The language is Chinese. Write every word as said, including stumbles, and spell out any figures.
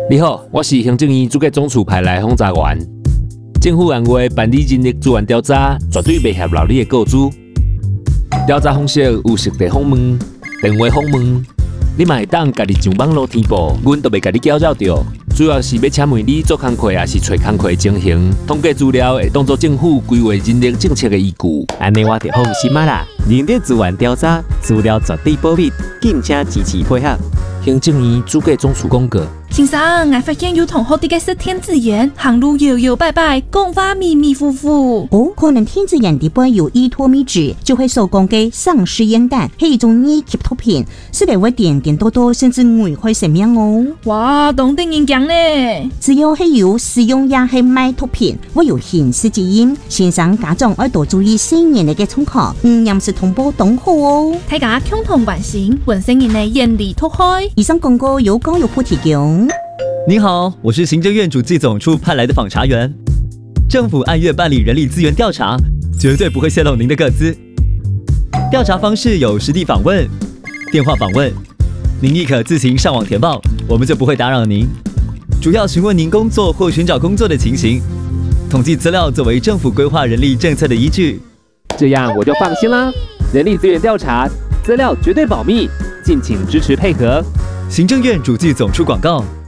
你好，我是行政院主计总处派来访查员。政府按月办理人力资源调查，绝对袂泄露你的个资。调查方式有实地访问、电话访问，你嘛会当家己上网络填报，阮都袂甲你搅扰着。主要是要请问你做工课，还是找工课情形，统计资料会当作政府规划人力政策的依据。 安尼我就放心啊啦。人力资源调查资料绝对保密，敬请支持配合。 行政院主计总处公告。 先生，我发现有同学伫个说天子眼，行路摇摇摆摆，讲话迷迷糊糊。 哦，可能天子眼底部有依托密质，就会受供给丧尸烟弹，是一种易吸毒品，是会会点点多多，甚至危害生命哦。 哇，懂得人讲呢。 只要是有使用也是卖毒品，会有刑事责任。先生家长要多注意新年嘅冲考，唔严是同步懂好哦。 大家共同关心本身人的严厉脱开。 以上广告由高友铺提供。 您好，我是行政院主计总处派来的访查员。政府按月办理人力资源调查，绝对不会泄露您的个资。调查方式有实地访问、电话访问，您亦可自行上网填报，我们就不会打扰您。主要询问您工作或寻找工作的情形，统计资料作为政府规划人力政策的依据。 这样我就放心啦。人力资源调查资料绝对保密，敬请支持配合。 行政院主计总处广告。